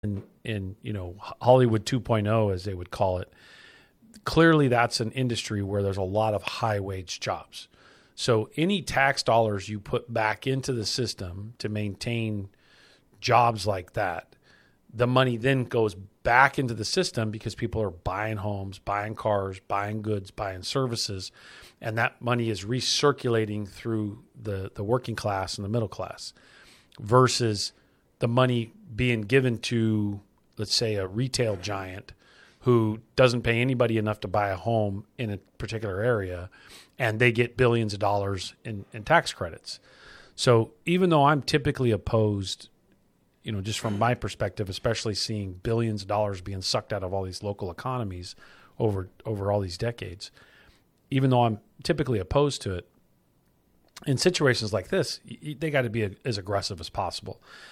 in Hollywood 2.0, as they would call it, clearly that's an industry where there's a lot of high wage jobs. So any tax dollars you put back into the system to maintain jobs like that, the money then goes back into the system because people are buying homes, buying cars, buying goods, buying services, and that money is recirculating through the working class and the middle class versus the money being given to, let's say, a retail giant who doesn't pay anybody enough to buy a home in a particular area, and they get billions of dollars in tax credits. So even though I'm typically opposed, just from my perspective, especially seeing billions of dollars being sucked out of all these local economies over all these decades, even though I'm typically opposed to it, in situations like this, they got to be as aggressive as possible.